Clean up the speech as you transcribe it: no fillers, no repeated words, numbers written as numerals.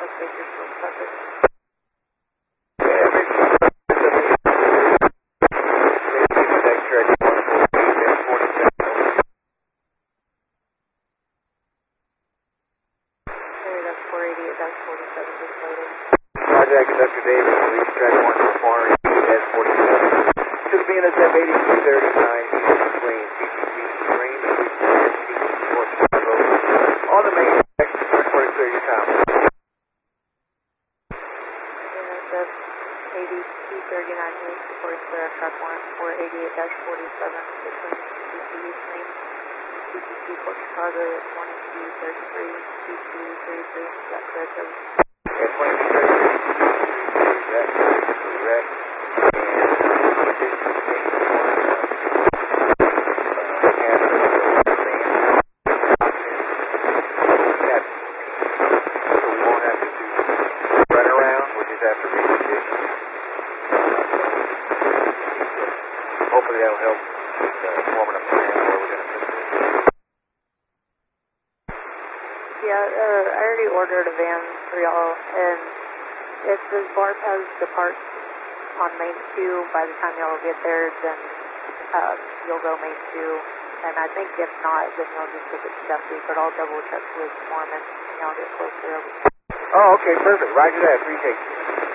suspect, you're still subject. Contact Conductor Davis, police track 1 480-47. Should be in a ZEP 8239 between CTC Green and Fort Chicago. On the main track, report clear your time. ZEP 8239 East, report clear track 1 488-47 between CTC Green, CTC Fort Chicago 2233, CT33, is that correct? Yeah, 2233. That's correct. Hopefully that'll help forming a plan where we're going to put this. Yeah, I already ordered a van for y'all, and if the BARP has departs on Main 2, by the time y'all get there, then you'll go Main 2, and I think if not, then you'll just take it to Duffy, but I'll double check with Foreman, and y'all get closer over. Oh, okay, perfect. Roger that. Appreciate you.